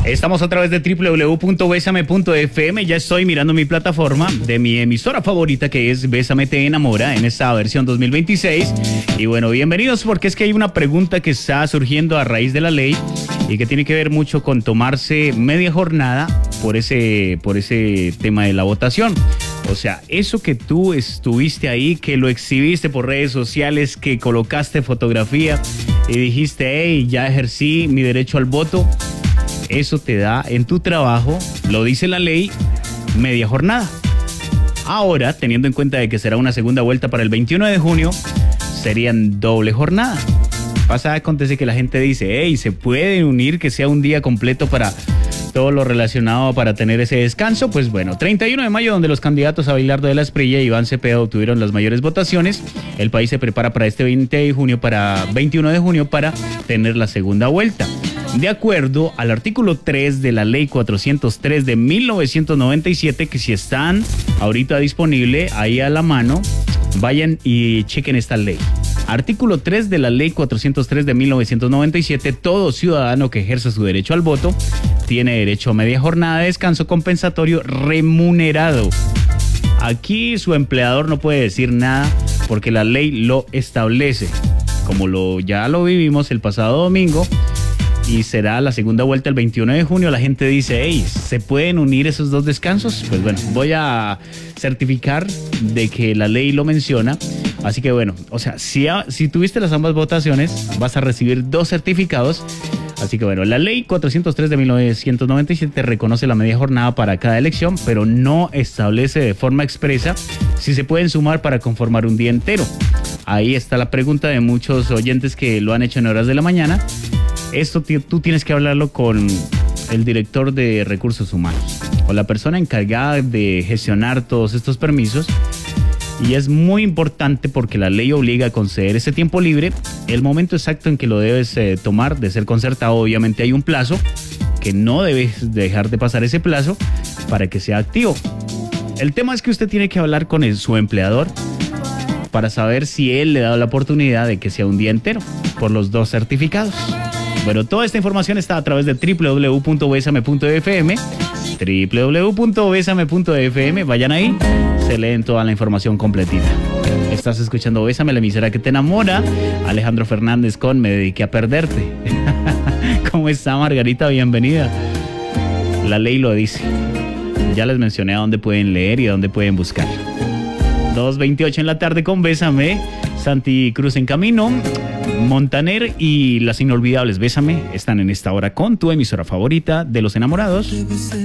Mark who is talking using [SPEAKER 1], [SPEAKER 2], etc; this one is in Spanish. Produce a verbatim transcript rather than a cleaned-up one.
[SPEAKER 1] Estamos a través de doble u doble u doble u punto besame punto efe eme. Ya estoy mirando mi plataforma de mi emisora favorita, que es Bésame te enamora, en esta versión dos mil veintiséis. Y bueno, bienvenidos, porque es que hay una pregunta que está surgiendo a raíz de la ley y que tiene que ver mucho con tomarse media jornada por ese, por ese tema de la votación. O sea, eso que tú estuviste ahí, que lo exhibiste por redes sociales, que colocaste fotografía y dijiste, hey, ya ejercí mi derecho al voto. Eso te da en tu trabajo, lo dice la ley, media jornada. Ahora, teniendo en cuenta de que será una segunda vuelta para el veintiuno de junio, serían doble jornada. Pasa, acontece que la gente dice, hey, se puede unir que sea un día completo para todo lo relacionado para tener ese descanso. Pues bueno, treinta y uno de mayo, donde los candidatos Abelardo de la Espriella y Iván Cepeda obtuvieron las mayores votaciones. El país se prepara para este veinte de junio, para veintiuno de junio, para tener la segunda vuelta. De acuerdo al artículo tres de la ley cuatrocientos tres de mil novecientos noventa y siete, que si están ahorita disponible ahí a la mano, vayan y chequen esta ley. Artículo tres de la ley cuatrocientos tres de mil novecientos noventa y siete, todo ciudadano que ejerza su derecho al voto tiene derecho a media jornada de descanso compensatorio remunerado. Aquí su empleador no puede decir nada porque la ley lo establece, como lo ya lo vivimos el pasado domingo. Y será la segunda vuelta el veintiuno de junio. La gente dice, hey, ¿se pueden unir esos dos descansos? Pues bueno, voy a certificar de que la ley lo menciona. Así que bueno, o sea, si, a, si tuviste las ambas votaciones, vas a recibir dos certificados. Así que bueno, la ley cuatrocientos tres de mil novecientos noventa y siete reconoce la media jornada para cada elección, pero no establece de forma expresa si se pueden sumar para conformar un día entero. Ahí está la pregunta de muchos oyentes que lo han hecho en horas de la mañana. Esto tú tienes que hablarlo con el director de recursos humanos o la persona encargada de gestionar todos estos permisos. Y es muy importante porque la ley obliga a conceder ese tiempo libre. El momento exacto en que lo debes eh, tomar, de ser concertado, obviamente hay un plazo, que no debes dejar de pasar ese plazo para que sea activo. El tema es que usted tiene que hablar con el, su empleador para saber si él le da la oportunidad de que sea un día entero por los dos certificados. Bueno, toda esta información está a través de doble u doble u doble u punto besame punto efe eme, doble u doble u doble u punto besame punto efe eme. Vayan ahí, se leen toda la información completita. Estás escuchando Bésame, la emisora que te enamora. Alejandro Fernández con Me dediqué a perderte. ¿Cómo está, Margarita? Bienvenida. La ley lo dice. Ya les mencioné a dónde pueden leer y a dónde pueden buscar. dos veintiocho en la tarde con Bésame. Santi Cruz en camino. Montaner y las inolvidables Bésame están en esta hora con tu emisora favorita de los enamorados.